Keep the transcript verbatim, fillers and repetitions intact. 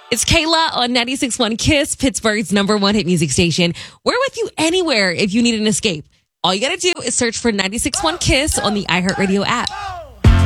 It's Kayla on ninety-six point one KISS, Pittsburgh's number one hit music station. We're with you anywhere if you need an escape. All you got to do is search for ninety-six point one KISS on the iHeartRadio app.